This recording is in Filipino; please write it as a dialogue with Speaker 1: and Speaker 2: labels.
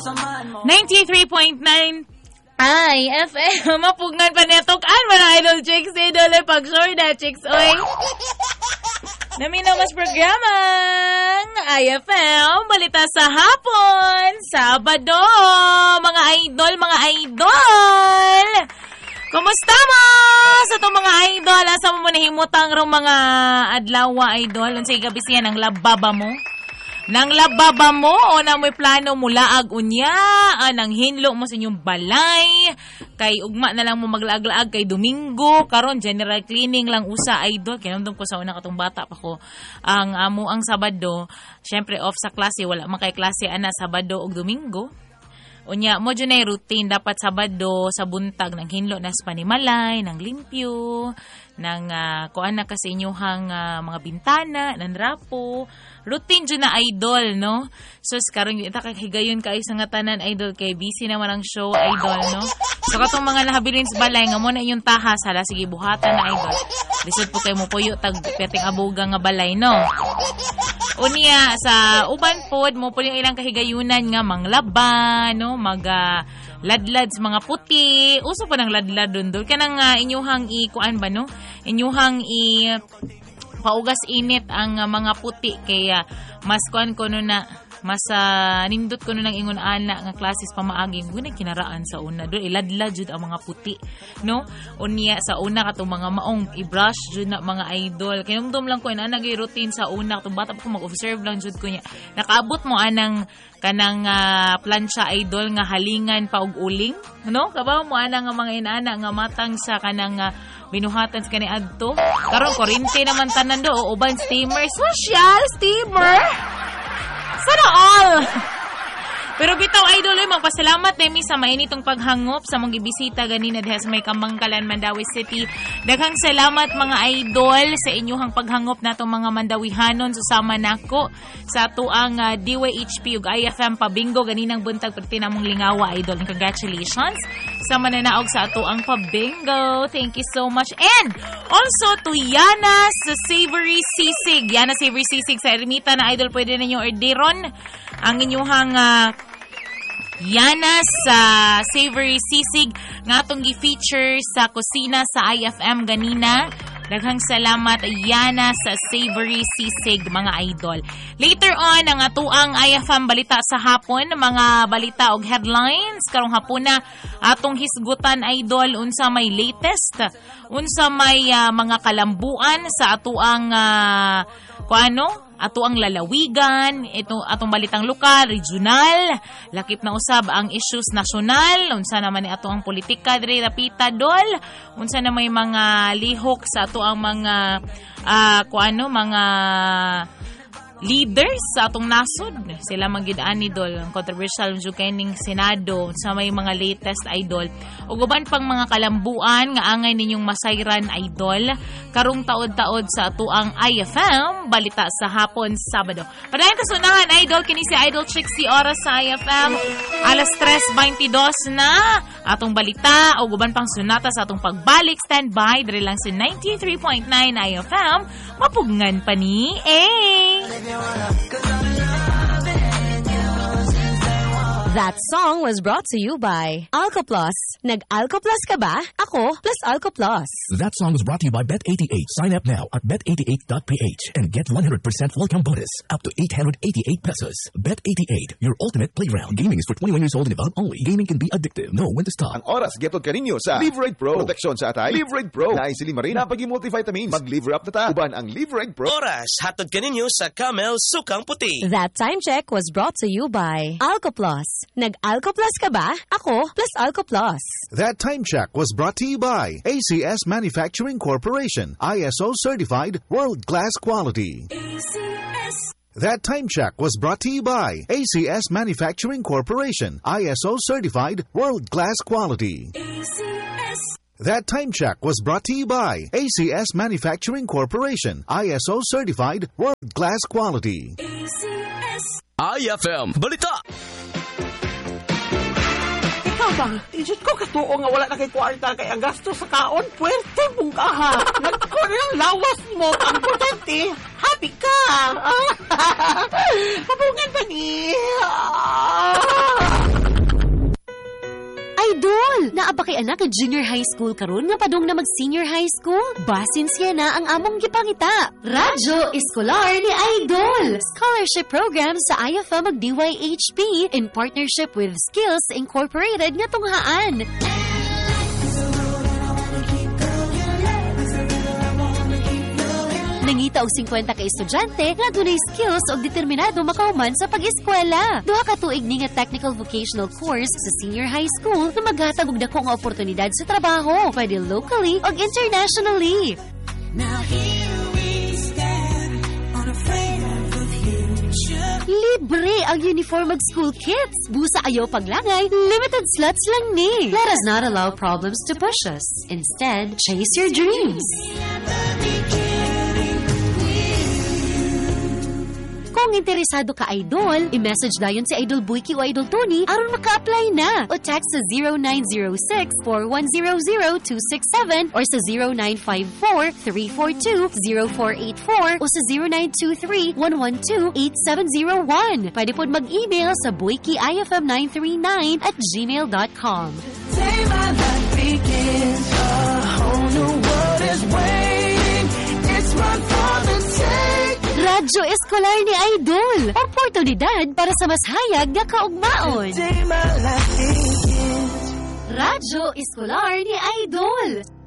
Speaker 1: 93.9 IFM. Mapugnan pa netok an mga idol chicks. Idol ay pag-sure na chicks. Oy. Naminaw mas programang IFM. Balita sa hapon. Sabado. Mga idol. Kumusta mo? Sa itong mga idol, asa mo nahimutang rong mga adlawa idol? Unsay gabi siya ng lababa mo? Nang lababa mo o na may plano mo laag unya? Nang hinlo mo sa inyong balay? Kay ugma na lang mo maglaag-laag kay Domingo. Karon general cleaning lang usa idol. Kinamdam ko sa una katong bata pa ko. Ang amo ang Sabado, syempre off sa klase, wala man kay klase ana Sabado ug Domingo. Unya, mo dyan ay routine. Dapat Sabado, sa buntag, ng hinlo na sa panimalay, ng limpyo, ng kuan na kasi inyuhang mga bintana, ng rapo. Routine dyan na idol, no? So, karon yung higayon ka ay sa nga tanan, idol, kay busy naman ang show, idol, no? So, katong mga nahabilin sa balay, nga mo na inyong tahas, hala, sige, buhatan na, idol. Lisod po kayo mo puyo, perting abuga nga balay, no? Unya, sa uban pod, mo po yung ilang kahigayunan nga manglaba, no? Ladlad sa mga puti. Uso pa ng ladlad doon. Kanang inyuhang kuan ba, no? Inyuhang paugas init ang mga puti. Kaya mas kuan ko no na, mas nindot ko no ng ingon ana nga klases pamaagi. Guna kinaraan sa una. Doon iladlad jud ang mga puti, no? Unya, sa una katong mga maong i-brush jud na mga idol. Kinumdum lang ko na nag-routine sa una. Katong bata pa ko mag-observe lang jud ko niya. Nakaabot mo anang kanang plancha idol nga halingan pa og uling, no? Kabaw mo ana nga mga inana nga matang sa kanang binuhatan sa kani adto. Karon kuryente naman tanan do, uban steamer, social steamer. Sana all. Pero bitaw idol, magpasalamat nemi sa mainitong paghangop sa mga bisita ganina diha sa may Kamangkalan, Mandawi City. Daghang salamat mga idol sa inyong paghangop natong mga Mandawihanon. Susama nako sa tuang DYHP ug IFM pabingo ganinang buntag perti namong lingawa idol. Congratulations sa mananaog sa atuang pabingo. Thank you so much. And also to Yana sa Savory Sisig. Yana Savory Sisig sa Ermita na idol, pwede ninyo orderon ang inyong Yana sa Savory Sisig nga atong gi-feature sa kusina sa IFM ganina. Daghang salamat Yana sa Savory Sisig mga idol. Later on ang atuang IFM balita sa hapon, mga balita og headlines karong hapon na atong hisgutan idol unsa may latest, unsa may mga kalambuan sa atuang ato ang lalawigan, ito atong balitang lokal, regional, lakip na usab ang issues nasyonal, unsa naman ni ato ang politika diri rapita dol, unsa na may mga lihok sa ato ang mga mga leaders sa atong nasod. Sila magid-an idol ang controversial jud kining Senado sa may mga latest idol. Ug uban pang mga kalambuan nga angay ninyong masayran idol karong taod-taod sa atuang IFM balita sa hapon Sabado. Padayon kasunahan idol kini si Idol Chicks si oras sa IFM alas 3:22 na atong balita ug uban pang sunata sa atong pagbalik. Standby diri lang sa 93.9 IFM mapugnan pa ni
Speaker 2: That song was brought to you by Alco Plus. Nag-Alco Plus ka ba? Ako plus Alco Plus.
Speaker 3: That song was brought to you by Bet88. Sign up now at bet88.ph and get 100% welcome bonus up to 888 pesos. Bet88, your ultimate playground. Gaming is for 21 years old and above only. Gaming can be addictive. Know when to stop.
Speaker 4: Ang oras, getod ka ninyo sa Live Ride Pro. Proteksyon sa atay. Live Ride Pro. Naisili marin. Napagi-multivitamins. Mag-liver up na ta. Uban ang Live Ride Pro.
Speaker 5: Oras, hatod ka ninyo sa Camel Sukang Puti.
Speaker 2: That time check was brought to you by Alco Plus. Nag-Alco Plus ka ba? Ako plus Alco Plus.
Speaker 6: That time check was brought to you by ACS Manufacturing Corporation. ISO certified world-class quality. ACS. That time check was brought to you by ACS Manufacturing Corporation. ISO certified world-class quality. ACS. That time check was brought to you by ACS Manufacturing Corporation. ISO certified world-class quality.
Speaker 5: ACS. IFM Balita.
Speaker 7: Bang, isip ko katuo nga wala na kay kwarta kay ang gasto sa kaon, puwerte mong kaha. Nagko ng lawas mo, ang importante, happy ka. Kabungan pa ni.
Speaker 2: pa kay anak nga junior high school karon nga padung na mag-senior high school? Basin siya na ang among gipangita. Radyo Escolar ni Idol. Scholarship program sa IFM ug DYHP in partnership with Skills Incorporated nga tunghaan. Nangita og 50 ka estudyante nga dunay skills og determinado makahuman sa pag-eskwela. Duha ka tuig ni nga technical vocational course sa senior high school na maghatag og dako nga oportunidad sa trabaho, pwede locally og internationally. Now here we stand, unafraid of the future. Libre ang uniform ag school kits. Busa ayaw paglangay, limited slots lang ni. Let us not allow problems to push us. Instead, chase your dreams. Kung interesado ka, Idol, i-message dayon si Idol Buiki o Idol Tony aron maka-apply na. O text sa 0906-4100-267 or sa 0954-342-0484 o sa 0923-112-8701. Pwede po mag-email sa buikiifm939@gmail.com. Say my life begins, a whole new world is waiting. It's run for the take. Radyo Escolar ni Idol. Oportunidad para sa mas hayag nga kaugmaon. Radyo Escolar ni Idol.